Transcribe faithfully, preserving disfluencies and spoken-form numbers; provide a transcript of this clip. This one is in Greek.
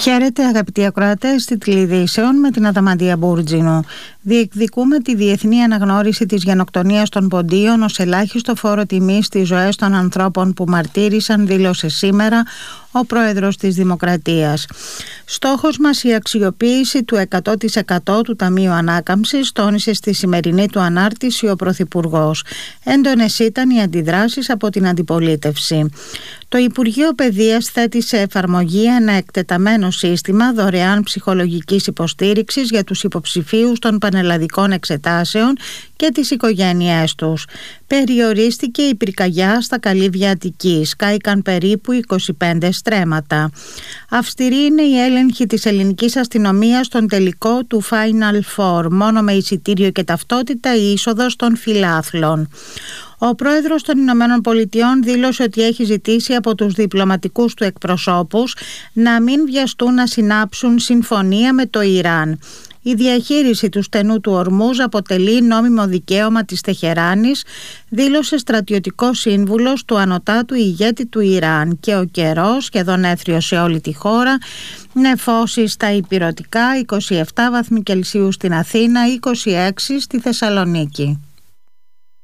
Χαίρετε αγαπητοί ακροατές, στη ειδήσεων με την Αδαμαντία Μπούρτζινου. Διεκδικούμε τη διεθνή αναγνώριση της γενοκτονίας των Ποντίων ως ελάχιστο φόρο τιμής στις ζωές των ανθρώπων που μαρτύρησαν, δήλωσε σήμερα ο πρόεδρος της Δημοκρατίας. Στόχος μας η αξιοποίηση του εκατό τοις εκατό του Ταμείου Ανάκαμψης, τόνισε στη σημερινή του ανάρτηση ο Πρωθυπουργός. Έντονες ήταν οι αντιδράσεις από την αντιπολίτευση. Το Υπουργείο Παιδείας θέτει σε εφαρμογή ένα εκτεταμένο σύστημα δωρεάν ψυχολογικής υποστήριξης για τους υποψηφίους των πανελλαδικών εξετάσεων και τις οικογένειές τους. Περιορίστηκε η πυρκαγιά στα Καλύβια Αττικής. Κάηκαν περίπου είκοσι πέντε στρέμματα. Αυστηρή είναι η έλεγχη της ελληνικής αστυνομίας στον τελικό του Final Four. Μόνο με εισιτήριο και ταυτότητα η είσοδος των φιλάθλων. Ο πρόεδρος των Ηνωμένων Πολιτειών δήλωσε ότι έχει ζητήσει από τους διπλωματικούς του εκπροσώπους να μην βιαστούν να συνάψουν συμφωνία με το Ιράν. Η διαχείριση του στενού του Ορμούζ αποτελεί νόμιμο δικαίωμα της Τεχεράνης, δήλωσε στρατιωτικός σύμβουλος του ανωτάτου ηγέτη του Ιράν, και ο καιρός σχεδόν έθριο σε όλη τη χώρα. Νεφώσεις στα ηπειρωτικά, είκοσι επτά βαθμοί Κελσίου στην Αθήνα, είκοσι έξι στη Θεσσαλονίκη.